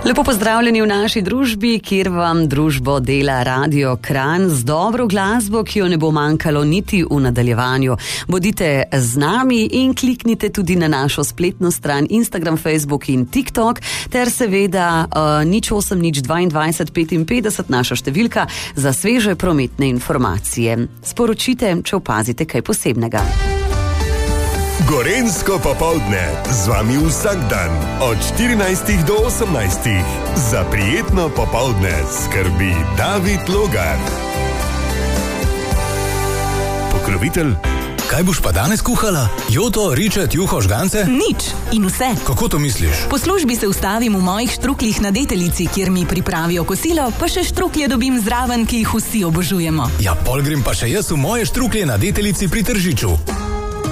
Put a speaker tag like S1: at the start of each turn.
S1: Lepo pozdravljeni v naši družbi, kjer vam družbo dela Radio Kranj z dobro glasbo, ki jo ne bo manjkalo niti v nadaljevanju. Bodite z nami in kliknite tudi na našo spletno stran Instagram, Facebook in TikTok, ter seveda 0802 55 naša številka za sveže prometne informacije. Sporočite, če opazite kaj posebnega.
S2: Gorenjsko popoldne, z vami vsak dan, od 14 do 18. Za prijetno popoldne skrbi David Logar. Pokrovitelj.
S3: Kaj boš pa danes kuhala? Joto, ričet, juho, žgance?
S4: Nič in vse.
S3: Kako to misliš?
S4: Po službi se ustavim v mojih štruklih na Deteljici, kjer mi pripravijo kosilo, pa še štruklje dobim zraven, ki jih vsi obožujemo.
S3: Ja, pol grem pa še jaz v moje štruklje na Deteljici pri Tržiču.